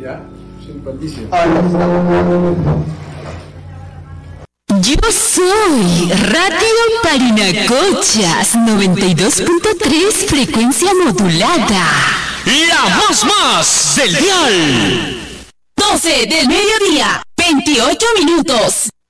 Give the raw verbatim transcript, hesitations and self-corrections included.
ya, simpaticísimo. Yo soy Radio Parinacochas noventa y dos punto tres frecuencia modulada. La más más del dial. doce del mediodía, veintiocho minutos.